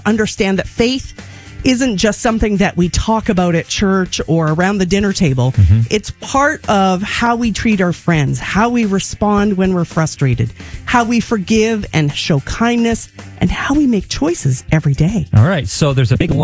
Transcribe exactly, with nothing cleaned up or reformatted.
understand that faith isn't just something that we talk about at church or around the dinner table. Mm-hmm. It's part of how we treat our friends, how we respond when we're frustrated, how we forgive and show kindness, and how we make choices every day. All right, so there's a big